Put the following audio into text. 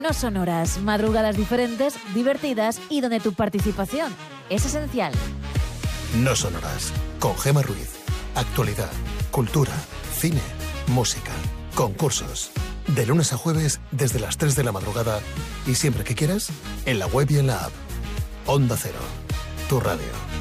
No son horas, madrugadas diferentes, divertidas y donde tu participación es esencial. No son horas, con Gemma Ruiz. Actualidad, cultura, cine, música, concursos. De lunes a jueves desde las 3 de la madrugada y siempre que quieras, en la web y en la app. Onda Cero, tu radio.